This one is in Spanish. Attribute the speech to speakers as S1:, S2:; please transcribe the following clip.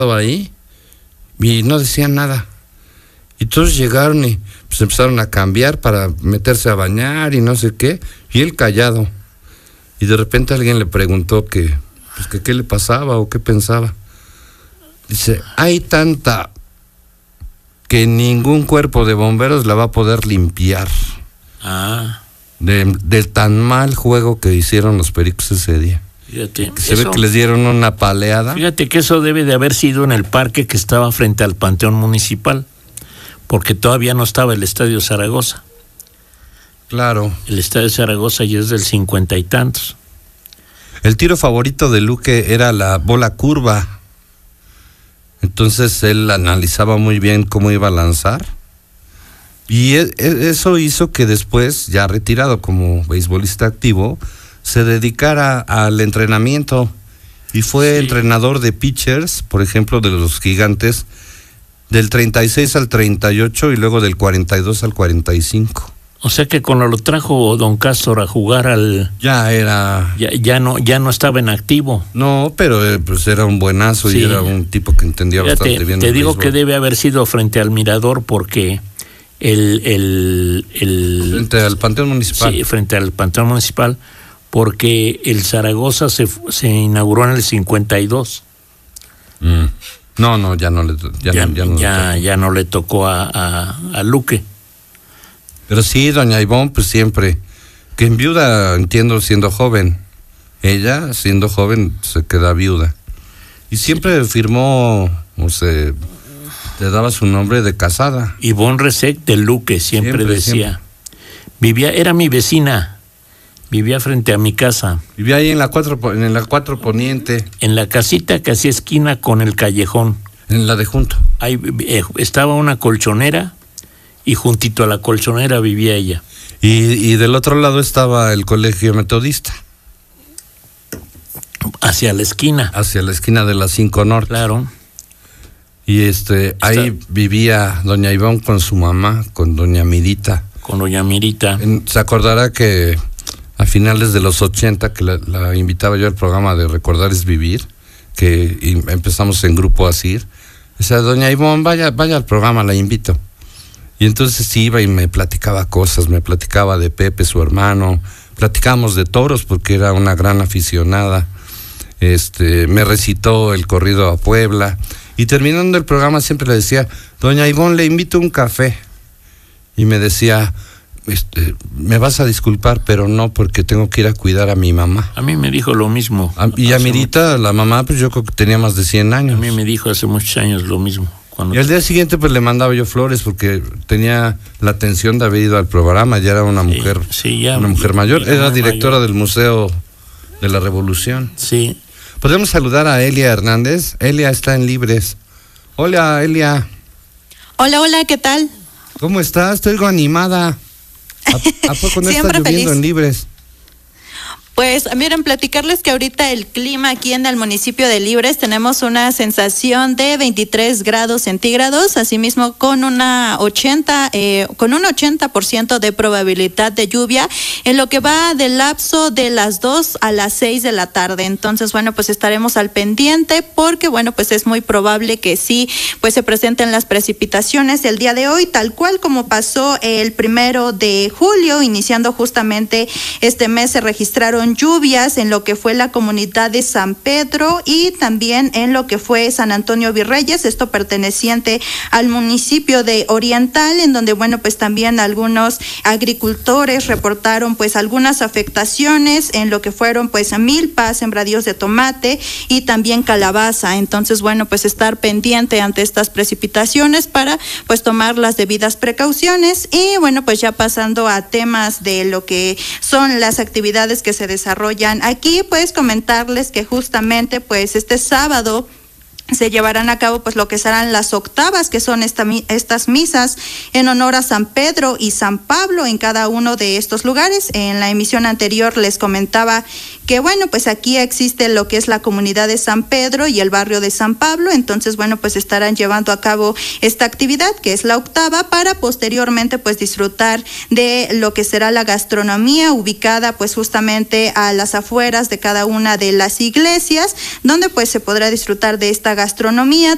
S1: ahí y no decían nada. Y todos llegaron y pues empezaron a cambiar para meterse a bañar y no sé qué, y él callado. Y de repente alguien le preguntó que qué le pasaba o qué pensaba. Dice, hay tanta que ningún cuerpo de bomberos la va a poder limpiar. Del tan mal juego que hicieron los Pericos ese día.
S2: Fíjate,
S1: se ve que les dieron una paleada.
S2: Fíjate que eso debe de haber sido en el parque que estaba frente al Panteón Municipal, porque todavía no estaba el Estadio Zaragoza.
S1: Claro.
S2: El Estadio Zaragoza ya es del 50 y tantos.
S1: El tiro favorito de Luque era la bola curva. Entonces él analizaba muy bien cómo iba a lanzar. Y eso hizo que después, ya retirado como beisbolista activo, se dedicara al entrenamiento. Y fue entrenador de pitchers, por ejemplo, de los Gigantes, del 36 al 38 y luego del 42 al 45.
S2: O sea que cuando lo trajo don Cástor a jugar ya no estaba en activo.
S1: No, pero pues era un buenazo y era un tipo que entendía bastante bien.
S2: Te digo que debe haber sido frente al Mirador porque
S1: frente al Panteón Municipal.
S2: Sí, frente al Panteón Municipal, porque el Zaragoza se inauguró en el 52.
S1: No, ya no le tocó
S2: a Luque.
S1: Pero sí, doña Ivonne, pues siempre, que en viuda, entiendo, siendo joven, ella, siendo joven, se queda viuda. Y siempre firmó, le daba su nombre de casada.
S2: Ivonne Resec de Luque, siempre decía. Era mi vecina, vivía frente a mi casa.
S1: Vivía ahí en la 4 Poniente.
S2: En la casita que hacía esquina con el callejón.
S1: En la de junto.
S2: Ahí estaba una colchonera. Y juntito a la colchonera vivía ella.
S1: Y del otro lado estaba el colegio metodista.
S2: Hacia la esquina.
S1: Hacia la esquina de la 5 Norte.
S2: Claro.
S1: Y ahí vivía doña Ivonne con su mamá, con doña Mirita.
S2: Con doña Mirita.
S1: Se acordará que a finales de los 80, que la invitaba yo al programa de Recordar es Vivir, que empezamos en Grupo Asir. Decía, doña Ivonne, vaya al programa, la invito. Y entonces iba y me platicaba cosas, me platicaba de Pepe, su hermano, platicábamos de toros porque era una gran aficionada, me recitó el corrido a Puebla, y terminando el programa siempre le decía, doña Ivonne, le invito un café, y me decía, me vas a disculpar, pero no, porque tengo que ir a cuidar a mi mamá.
S2: A mí me dijo lo mismo.
S1: Y a Mirita, la mamá, pues yo creo que tenía más de 100 años.
S2: A mí me dijo hace muchos años lo mismo.
S1: Y al día siguiente pues le mandaba yo flores porque tenía la atención de haber ido al programa, ya era una mujer, una mujer mayor, era directora del Museo de la Revolución.
S2: Sí.
S1: Podemos saludar a Elia Hernández. Elia está en Libres. Hola, Elia.
S3: Hola, ¿qué tal?
S1: ¿Cómo estás? Estoy algo animada. ¿A poco no está lloviendo
S3: feliz
S1: en Libres?
S3: Pues miren, platicarles que ahorita el clima aquí en el municipio de Libres tenemos una sensación de 23 grados centígrados, asimismo con un 80% de probabilidad de lluvia en lo que va del lapso de las 2 a las 6 de la tarde. Entonces, bueno, pues estaremos al pendiente porque, bueno, pues es muy probable que sí, pues se presenten las precipitaciones el día de hoy, tal cual como pasó el 1 de julio, iniciando justamente este mes, se registraron lluvias en lo que fue la comunidad de San Pedro y también en lo que fue San Antonio Virreyes, esto perteneciente al municipio de Oriental, en donde, bueno, pues también algunos agricultores reportaron pues algunas afectaciones en lo que fueron pues milpas, sembradíos de tomate y también calabaza. Entonces, bueno, pues estar pendiente ante estas precipitaciones para pues tomar las debidas precauciones. Y bueno, pues ya pasando a temas de lo que son las actividades que se desarrollan aquí, pues comentarles que justamente pues este sábado se llevarán a cabo pues lo que serán las octavas, que son estas misas en honor a San Pedro y San Pablo en cada uno de estos lugares. En la emisión anterior les comentaba que, bueno, pues aquí existe lo que es la comunidad de San Pedro y el barrio de San Pablo. Entonces, bueno, pues estarán llevando a cabo esta actividad que es la octava, para posteriormente pues disfrutar de lo que será la gastronomía ubicada pues justamente a las afueras de cada una de las iglesias, donde pues se podrá disfrutar de esta gastronomía.